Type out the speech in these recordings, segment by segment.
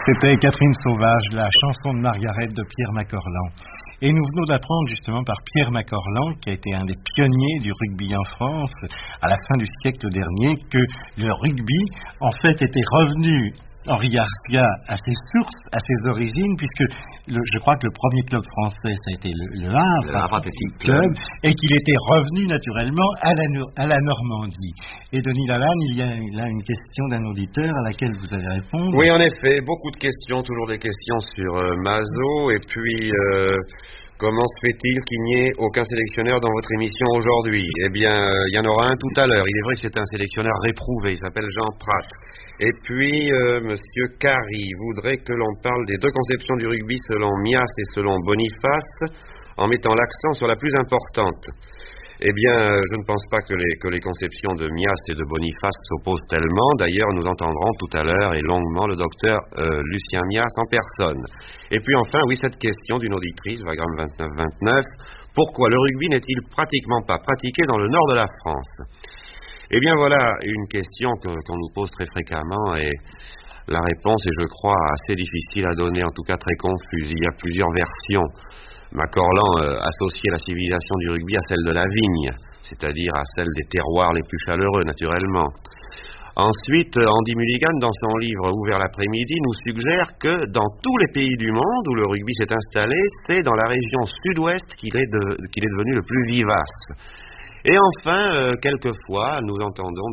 C'était Catherine Sauvage, la chanson de Margaret de Pierre Macorlan. Et nous venons d'apprendre justement par Pierre Macorlan, qui a été un des pionniers du rugby en France à la fin du siècle dernier, que le rugby en fait était revenu, Henri Garcia, à ses sources, à ses origines, puisque je crois que le premier club français, ça a été le Havre Athletic Club, et qu'il était revenu naturellement à la Normandie. Et Denis Lalanne, il y a là une question d'un auditeur à laquelle vous allez répondre. Oui, en effet, beaucoup de questions, toujours des questions sur Mazo, et puis... Comment se fait-il qu'il n'y ait aucun sélectionneur dans votre émission aujourd'hui? Eh bien, il y en aura un tout à l'heure. Il est vrai que c'est un sélectionneur réprouvé, il s'appelle Jean Prat. Et puis, Monsieur Carry voudrait que l'on parle des deux conceptions du rugby selon Mias et selon Boniface, en mettant l'accent sur la plus importante. Eh bien, je ne pense pas que les conceptions de Mias et de Boniface s'opposent tellement. D'ailleurs, nous entendrons tout à l'heure et longuement le docteur Lucien Mias en personne. Et puis enfin, oui, cette question d'une auditrice, Vagram 2929, pourquoi le rugby n'est-il pratiquement pas pratiqué dans le nord de la France? Eh bien, voilà une question qu'on nous pose très fréquemment et la réponse est, je crois, assez difficile à donner, en tout cas très confuse. Il y a plusieurs versions. Macorlan associait la civilisation du rugby à celle de la vigne, c'est-à-dire à celle des terroirs les plus chaleureux, naturellement. Ensuite, Andy Mulligan, dans son livre Ouvert l'après-midi, nous suggère que dans tous les pays du monde où le rugby s'est installé, c'est dans la région sud-ouest qu'il est devenu le plus vivace. Et enfin, quelquefois, nous entendons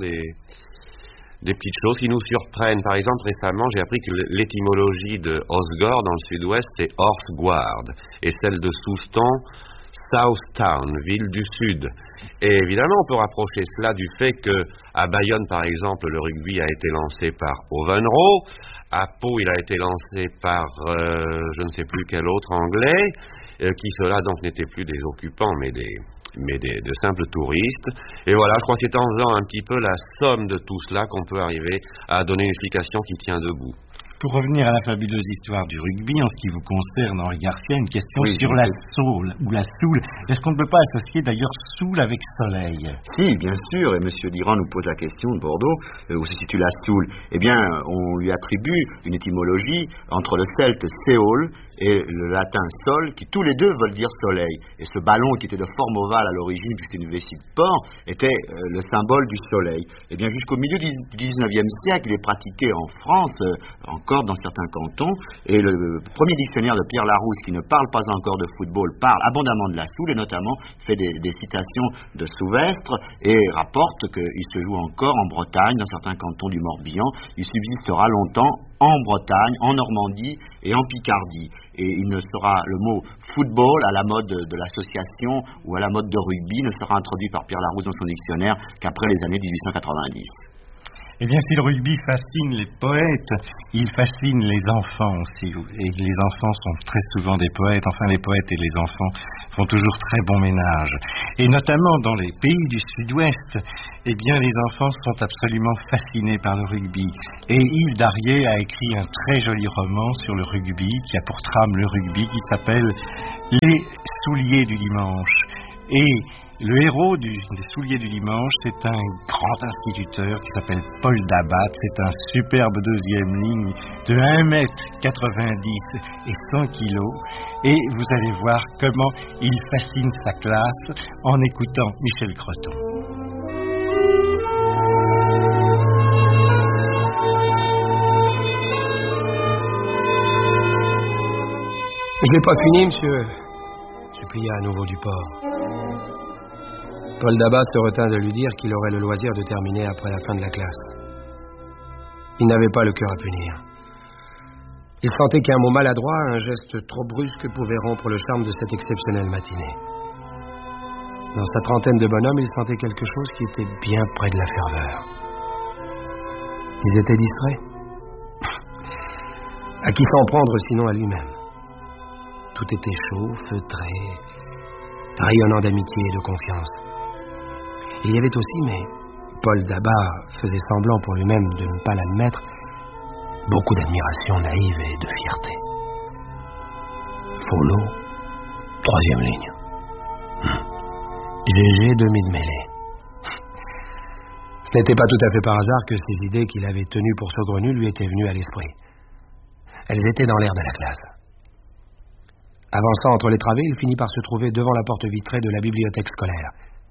des petites choses qui nous surprennent. Par exemple, récemment, j'ai appris que l'étymologie de Osgore, dans le sud-ouest, c'est Horsguard, et celle de Souston, Southtown, ville du sud. Et évidemment, on peut rapprocher cela du fait que à Bayonne, par exemple, le rugby a été lancé par Ovenro, à Pau, il a été lancé par je ne sais plus quel autre anglais, qui ceux-là donc n'étaient plus des occupants, mais de simples touristes. Et voilà, je crois que c'est en faisant un petit peu la somme de tout cela qu'on peut arriver à donner une explication qui tient debout. Pour revenir à la fabuleuse histoire du rugby, en ce qui vous concerne, Henri Garcia, une question sur la soule ou la soule. Est-ce qu'on ne peut pas associer d'ailleurs soule avec soleil? Si, bien sûr, et M. Dirand nous pose la question de Bordeaux, où se situe la soule. Eh bien, on lui attribue une étymologie entre le celte Séol et le latin sol, qui tous les deux veulent dire soleil. Et ce ballon qui était de forme ovale à l'origine, puisque c'était une vessie de porc, était le symbole du soleil. Eh bien, jusqu'au milieu du 19e siècle, il est pratiqué en France, encore dans certains cantons, et le premier dictionnaire de Pierre Larousse, qui ne parle pas encore de football, parle abondamment de la soule, et notamment fait des citations de Souvestre, et rapporte qu'il se joue encore en Bretagne, dans certains cantons du Morbihan. Il subsistera longtemps en Bretagne, en Normandie et en Picardie. Et il ne sera, le mot football à la mode de l'association ou à la mode de rugby ne sera introduit par Pierre Larousse dans son dictionnaire qu'après les années 1890. Eh bien, si le rugby fascine les poètes, il fascine les enfants aussi. Et les enfants sont très souvent des poètes. Enfin, les poètes et les enfants font toujours très bon ménage. Et notamment dans les pays du Sud-Ouest, eh bien, les enfants sont absolument fascinés par le rugby. Et Yves Darié a écrit un très joli roman sur le rugby, qui a pour trame le rugby, qui s'appelle Les souliers du dimanche. Et le héros des souliers du dimanche, c'est un grand instituteur qui s'appelle Paul Dabat. C'est un superbe deuxième ligne de 1m90 et 100 kg. Et vous allez voir comment il fascine sa classe en écoutant Michel Creton. J'ai pas fini, monsieur. Supplia à nouveau Duport. Paul Dabat se retint de lui dire qu'il aurait le loisir de terminer après la fin de la classe. Il n'avait pas le cœur à punir. Il sentait qu'un mot maladroit, un geste trop brusque pouvait rompre le charme de cette exceptionnelle matinée. Dans sa trentaine de bonhommes, il sentait quelque chose qui était bien près de la ferveur. Ils étaient distraits. À qui s'en prendre sinon à lui-même? Tout était chaud, feutré, rayonnant d'amitié et de confiance. Il y avait aussi, mais Paul Dabat faisait semblant pour lui-même de ne pas l'admettre, beaucoup d'admiration naïve et de fierté. Follow, troisième ligne. GG, demi de mêlée. Ce n'était pas tout à fait par hasard que ces idées qu'il avait tenues pour saugrenues lui étaient venues à l'esprit. Elles étaient dans l'air de la classe. Avançant entre les travées, il finit par se trouver devant la porte vitrée de la bibliothèque scolaire.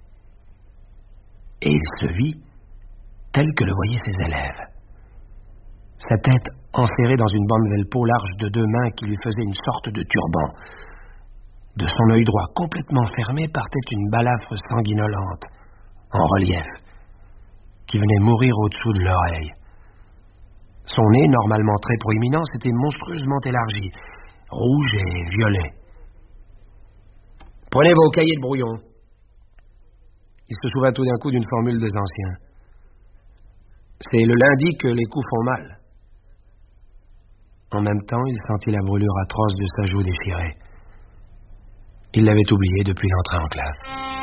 Et il se vit tel que le voyaient ses élèves. Sa tête enserrée dans une bande velpeau large de 2 mains qui lui faisait une sorte de turban. De son œil droit complètement fermé partait une balafre sanguinolente, en relief, qui venait mourir au-dessous de l'oreille. Son nez, normalement très proéminent, s'était monstrueusement élargi, rouge et violet. « Prenez vos cahiers de brouillon. » Il se souvint tout d'un coup d'une formule des anciens. « C'est le lundi que les coups font mal. » En même temps, il sentit la brûlure atroce de sa joue déchirée. Il l'avait oubliée depuis l'entrée en classe.